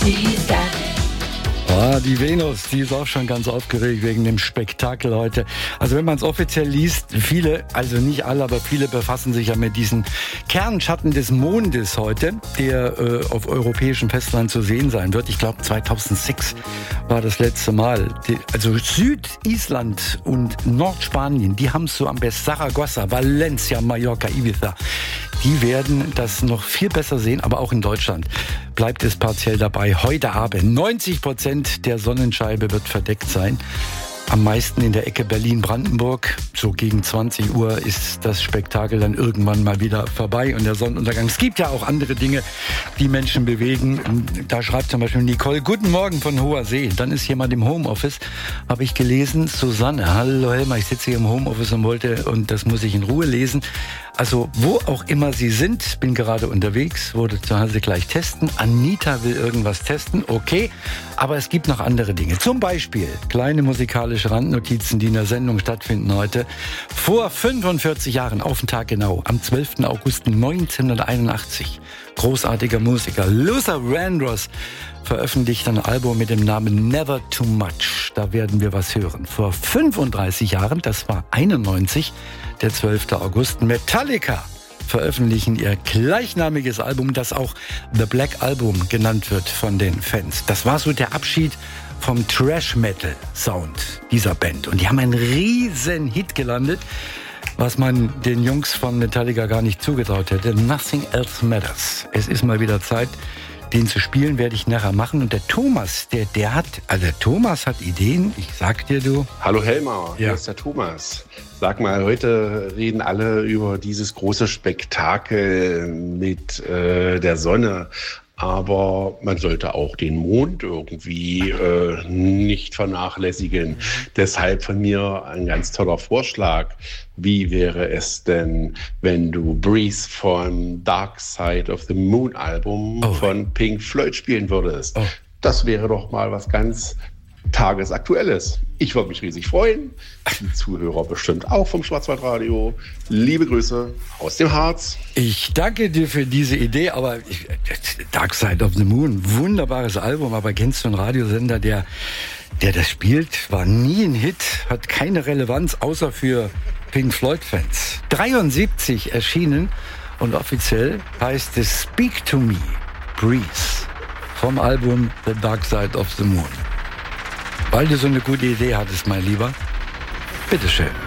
Die Venus, die ist auch schon ganz aufgeregt wegen dem Spektakel heute. Also wenn man es offiziell liest, viele, also nicht alle, aber viele befassen sich ja mit diesen Kernschatten des Mondes heute, der auf europäischem Festland zu sehen sein wird. Ich glaube 2006 war das letzte Mal. Also Südisland und Nordspanien, die haben es so am besten. Saragossa, Valencia, Mallorca, Ibiza. Die werden das noch viel besser sehen, aber auch in Deutschland bleibt es partiell dabei. Heute Abend 90% der Sonnenscheibe wird verdeckt sein. Am meisten in der Ecke Berlin-Brandenburg. So gegen 20 Uhr ist das Spektakel dann irgendwann mal wieder vorbei und der Sonnenuntergang. Es gibt ja auch andere Dinge, die Menschen bewegen. Da schreibt zum Beispiel Nicole, guten Morgen von Hoher See. Dann ist jemand im Homeoffice, habe ich gelesen. Susanne, hallo Helma, ich sitze hier im Homeoffice und das muss ich in Ruhe lesen. Also wo auch immer Sie sind, bin gerade unterwegs, wurde zu Hause gleich testen. Anita will irgendwas testen, okay. Aber es gibt noch andere Dinge. Zum Beispiel kleine musikalische Randnotizen, die in der Sendung stattfinden heute. Vor 45 Jahren, auf den Tag genau, am 12. August 1981, großartiger Musiker Luther Vandross veröffentlicht ein Album mit dem Namen Never Too Much. Da werden wir was hören. Vor 35 Jahren, das war 91, der 12. August, Metallica veröffentlichen ihr gleichnamiges Album, das auch The Black Album genannt wird von den Fans. Das war so der Abschied vom Thrash-Metal-Sound dieser Band. Und die haben einen riesen Hit gelandet, was man den Jungs von Metallica gar nicht zugetraut hätte. Nothing Else Matters. Es ist mal wieder Zeit, den zu spielen, werde ich nachher machen. Und der Thomas, der Thomas hat Ideen. Ich sag dir, du. Hallo Helma, hier ist der Thomas. Sag mal, heute reden alle über dieses große Spektakel mit der Sonne. Aber man sollte auch den Mond irgendwie nicht vernachlässigen. Deshalb von mir ein ganz toller Vorschlag. Wie wäre es denn, wenn du Breeze von Dark Side of the Moon Album von Pink Floyd spielen würdest? Das wäre doch mal was ganz Tagesaktuelles. Ich würde mich riesig freuen. Die Zuhörer bestimmt auch vom Schwarzwaldradio. Liebe Grüße aus dem Harz. Ich danke dir für diese Idee, aber Dark Side of the Moon, wunderbares Album, aber kennst du einen Radiosender, der das spielt, war nie ein Hit, hat keine Relevanz, außer für Pink Floyd-Fans. 73 erschienen und offiziell heißt es Speak to Me, Breeze, vom Album The Dark Side of the Moon. Weil du so eine gute Idee hattest, mein Lieber, bitteschön.